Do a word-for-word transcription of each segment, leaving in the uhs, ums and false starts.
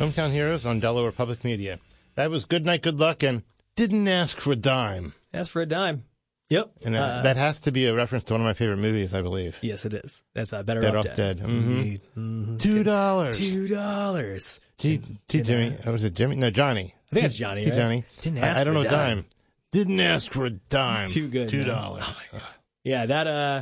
Hometown Heroes on Delaware Public Media. That was Good Night, Good Luck, and Didn't Ask for a Dime. Ask for a Dime. Yep. And that, uh, that has to be a reference to one of my favorite movies, I believe. Yes, it is. That's uh, Better Dead Off Off Dead. Dead. Mm-hmm. Mm-hmm. Two dollars. Two dollars. T, T Jimmy. Oh, was it Jimmy? No, Johnny. I think it's Johnny, T right? Johnny. Didn't ask I, I don't for know a dime. dime. Didn't ask for a dime. Too good. Two dollars. Oh yeah, that, uh,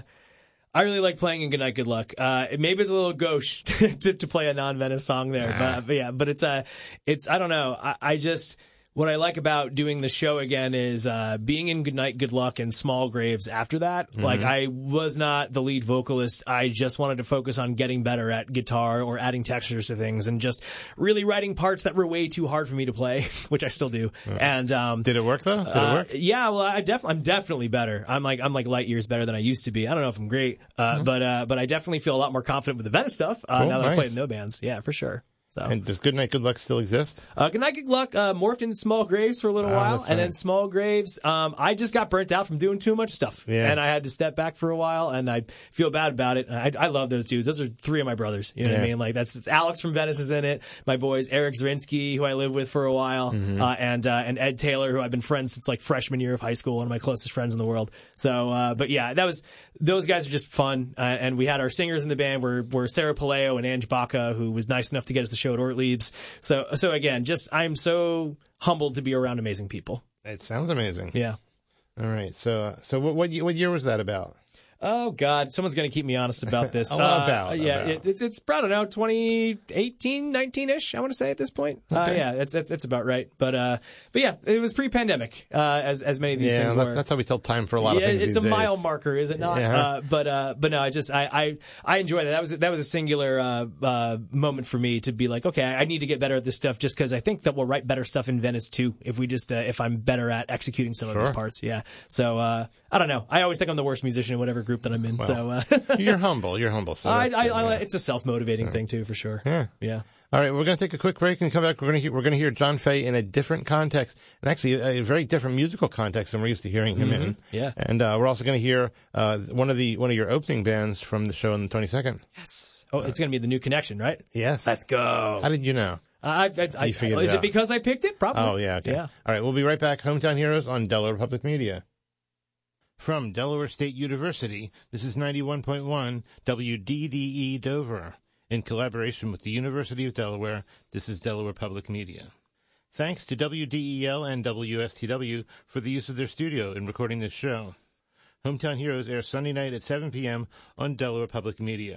I really like playing in Good Night, Good Luck. Uh, maybe it's a little gauche to, to play a non-Venice song there, ah. but, but yeah, but it's, uh, it's, I don't know. I, I just, what I like about doing the show again is uh, being in Good Night, Good Luck and Small Graves after that. Mm-hmm. Like, I was not the lead vocalist. I just wanted to focus on getting better at guitar or adding textures to things and just really writing parts that were way too hard for me to play, which I still do. Mm-hmm. And um, Did it work, though? Did uh, it work? Yeah, well, I def- I'm definitely better. I'm like I'm like light years better than I used to be. I don't know if I'm great, uh, mm-hmm. but uh, but I definitely feel a lot more confident with the Venice stuff uh, cool, now that nice. I play in no bands. Yeah, for sure. So. And does Good Night, Good Luck still exist? Uh, Good Night, Good Luck uh, morphed into Small Graves for a little oh, while, right. and then Small Graves, um, I just got burnt out from doing too much stuff, yeah. and I had to step back for a while, and I feel bad about it. I, I love those dudes; those are three of my brothers. You know yeah. what I mean? Like that's it's Alex from Venice is in it. My boys Eric Zrinsky, who I lived with for a while, mm-hmm. uh, and uh, and Ed Taylor, who I've been friends since like freshman year of high school, one of my closest friends in the world. So, uh, but yeah, that was those guys are just fun, uh, and we had our singers in the band were were Sarah Paleo and Ange Baca, who was nice enough to get us the show at Ortlieb's. So, so again, just I'm so humbled to be around amazing people. It sounds amazing. Yeah. All right. So, uh, so what what year, what year was that about? Oh God, someone's going to keep me honest about this. oh, uh, about yeah, about. It, it's it's I don't know, twenty eighteen, nineteen ish. I want to say at this point. Okay. Uh, yeah, it's, it's it's about right. But uh, but yeah, it was pre-pandemic, uh, as as many of these yeah, things that's, were. that's how we tell time for a lot yeah, of things. It's these a days. mile marker, is it not? Yeah. Uh, but uh, but no, I just I I, I enjoy that. That was that was a singular uh, uh, moment for me to be like, okay, I need to get better at this stuff, just because I think that we'll write better stuff in Venice too if we just uh, if I'm better at executing some sure. of these parts. Yeah. So uh, I don't know. I always think I'm the worst musician in whatever group that I'm in. Well. So. Uh, You're humble. You're humble. So I, I, good, I, yeah. it's a self-motivating yeah. thing too, for sure. Yeah, yeah. All right, we're going to take a quick break and come back. We're going to hear, we're going to hear John Fay in a different context, and actually a, a very different musical context than we're used to hearing him mm-hmm. in. Yeah. And uh, we're also going to hear uh, one of the one of your opening bands from the show on the twenty-second. Yes. Oh, uh, it's going to be the New Connection, right? Yes. Let's go. How did you know? I, I, I, you figured I, it is out? it because I picked it? Probably. Oh yeah. Okay. Yeah. All right, we'll be right back. Hometown Heroes on Delaware Public Media. From Delaware State University, this is ninety-one point one W D D E Dover. In collaboration with the University of Delaware, this is Delaware Public Media. Thanks to W D E L and W S T W for the use of their studio in recording this show. Hometown Heroes airs Sunday night at seven p.m. on Delaware Public Media.